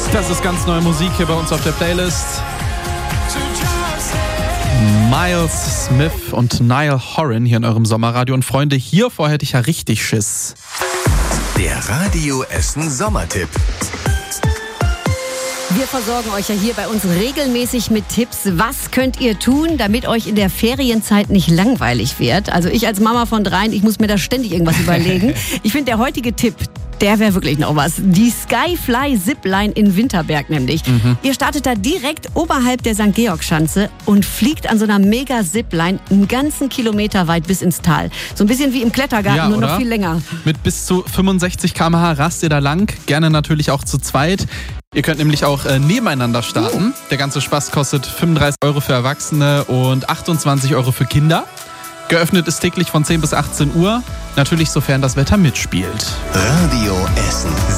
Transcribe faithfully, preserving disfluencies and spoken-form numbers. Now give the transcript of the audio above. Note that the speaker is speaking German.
Das ist ganz neue Musik hier bei uns auf der Playlist. Miles Smith und Niall Horan hier in eurem Sommerradio. Und Freunde, hier vorher hätte ich ja richtig Schiss. Der Radio Essen Sommertipp. Wir versorgen euch ja hier bei uns regelmäßig mit Tipps. Was könnt ihr tun, damit euch in der Ferienzeit nicht langweilig wird? Also ich als Mama von dreien, ich muss mir da ständig irgendwas überlegen. Ich finde, der heutige Tipp, der wäre wirklich noch was. Die Skyfly Zipline in Winterberg nämlich. Mhm. Ihr startet da direkt oberhalb der Sankt Georg-Schanze und fliegt an so einer Mega-Zipline einen ganzen Kilometer weit bis ins Tal. So ein bisschen wie im Klettergarten, ja, nur oder? noch viel länger. Mit bis zu fünfundsechzig Kilometer pro Stunde rast ihr da lang. Gerne natürlich auch zu zweit. Ihr könnt nämlich auch äh, nebeneinander starten. Uh. Der ganze Spaß kostet fünfunddreißig Euro für Erwachsene und achtundzwanzig Euro für Kinder. Geöffnet ist täglich von zehn bis achtzehn Uhr. Natürlich, sofern das Wetter mitspielt. Radio Essen.